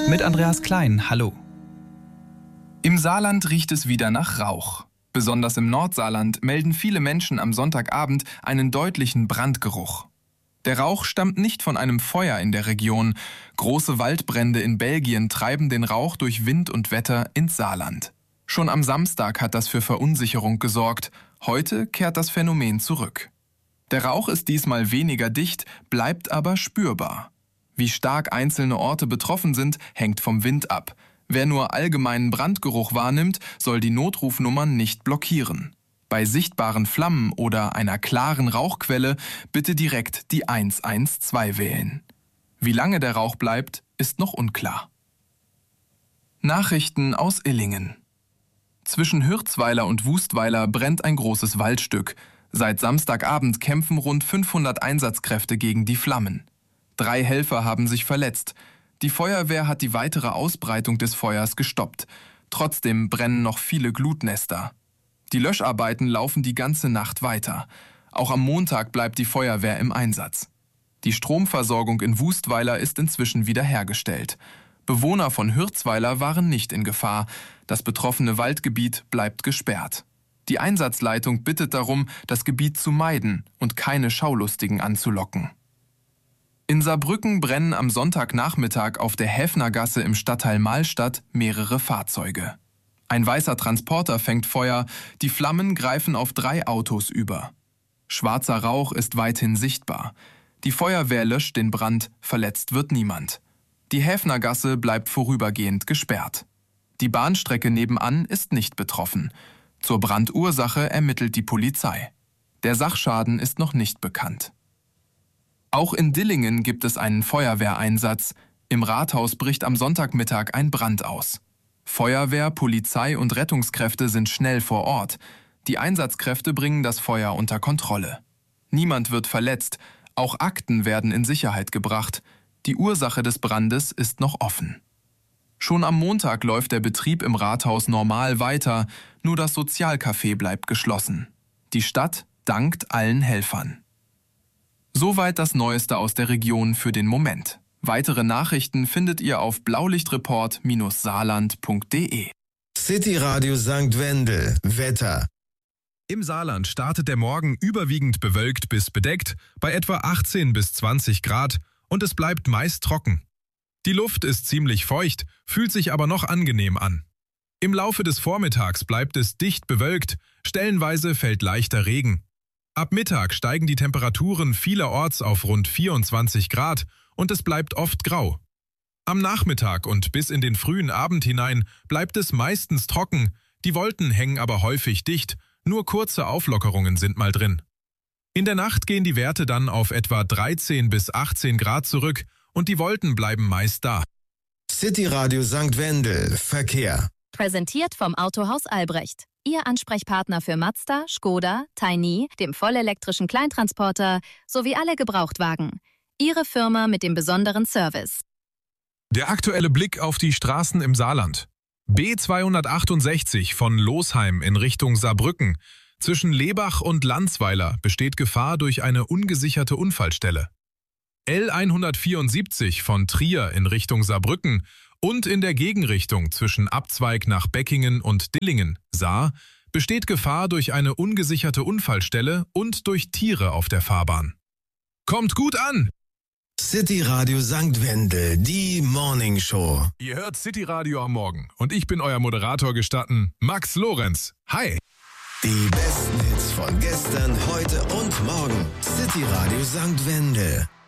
Mit Andreas Klein, hallo. Im Saarland riecht es wieder nach Rauch. Besonders im Nordsaarland melden viele Menschen am Sonntagabend einen deutlichen Brandgeruch. Der Rauch stammt nicht von einem Feuer in der Region. Große Waldbrände in Belgien treiben den Rauch durch Wind und Wetter ins Saarland. Schon am Samstag hat das für Verunsicherung gesorgt. Heute kehrt das Phänomen zurück. Der Rauch ist diesmal weniger dicht, bleibt aber spürbar. Wie stark einzelne Orte betroffen sind, hängt vom Wind ab. Wer nur allgemeinen Brandgeruch wahrnimmt, soll die Notrufnummern nicht blockieren. Bei sichtbaren Flammen oder einer klaren Rauchquelle bitte direkt die 112 wählen. Wie lange der Rauch bleibt, ist noch unklar. Nachrichten aus Illingen. Zwischen Hürzweiler und Wustweiler brennt ein großes Waldstück. Seit Samstagabend kämpfen rund 500 Einsatzkräfte gegen die Flammen. 3 Helfer haben sich verletzt. Die Feuerwehr hat die weitere Ausbreitung des Feuers gestoppt. Trotzdem brennen noch viele Glutnester. Die Löscharbeiten laufen die ganze Nacht weiter. Auch am Montag bleibt die Feuerwehr im Einsatz. Die Stromversorgung in Wustweiler ist inzwischen wiederhergestellt. Bewohner von Hürzweiler waren nicht in Gefahr. Das betroffene Waldgebiet bleibt gesperrt. Die Einsatzleitung bittet darum, das Gebiet zu meiden und keine Schaulustigen anzulocken. In Saarbrücken brennen am Sonntagnachmittag auf der Häfnergasse im Stadtteil Mahlstadt mehrere Fahrzeuge. Ein weißer Transporter fängt Feuer, die Flammen greifen auf 3 Autos über. Schwarzer Rauch ist weithin sichtbar. Die Feuerwehr löscht den Brand, verletzt wird niemand. Die Häfnergasse bleibt vorübergehend gesperrt. Die Bahnstrecke nebenan ist nicht betroffen. Zur Brandursache ermittelt die Polizei. Der Sachschaden ist noch nicht bekannt. Auch in Dillingen gibt es einen Feuerwehreinsatz. Im Rathaus bricht am Sonntagmittag ein Brand aus. Feuerwehr, Polizei und Rettungskräfte sind schnell vor Ort. Die Einsatzkräfte bringen das Feuer unter Kontrolle. Niemand wird verletzt, auch Akten werden in Sicherheit gebracht. Die Ursache des Brandes ist noch offen. Schon am Montag läuft der Betrieb im Rathaus normal weiter, nur das Sozialcafé bleibt geschlossen. Die Stadt dankt allen Helfern. Soweit das Neueste aus der Region für den Moment. Weitere Nachrichten findet ihr auf blaulichtreport-saarland.de. City Radio St. Wendel. Wetter. Im Saarland startet der Morgen überwiegend bewölkt bis bedeckt, bei etwa 18 bis 20 Grad und es bleibt meist trocken. Die Luft ist ziemlich feucht, fühlt sich aber noch angenehm an. Im Laufe des Vormittags bleibt es dicht bewölkt, stellenweise fällt leichter Regen. Ab Mittag steigen die Temperaturen vielerorts auf rund 24 Grad und es bleibt oft grau. Am Nachmittag und bis in den frühen Abend hinein bleibt es meistens trocken, die Wolken hängen aber häufig dicht, nur kurze Auflockerungen sind mal drin. In der Nacht gehen die Werte dann auf etwa 13 bis 18 Grad zurück und die Wolken bleiben meist da. City Radio St. Wendel. Verkehr. Präsentiert vom Autohaus Albrecht. Ihr Ansprechpartner für Mazda, Škoda, Tiny, dem vollelektrischen Kleintransporter sowie alle Gebrauchtwagen. Ihre Firma mit dem besonderen Service. Der aktuelle Blick auf die Straßen im Saarland. B268 von Losheim in Richtung Saarbrücken. Zwischen Lebach und Landsweiler besteht Gefahr durch eine ungesicherte Unfallstelle. L174 von Trier in Richtung Saarbrücken und in der Gegenrichtung zwischen Abzweig nach Beckingen und Dillingen, Saar, besteht Gefahr durch eine ungesicherte Unfallstelle und durch Tiere auf der Fahrbahn. Kommt gut an! City Radio St. Wendel, die Morning Show. Ihr hört City Radio am Morgen und ich bin euer Moderator gestatten, Max Lorenz. Hi! Die besten Hits von gestern, heute und morgen. City Radio St. Wendel.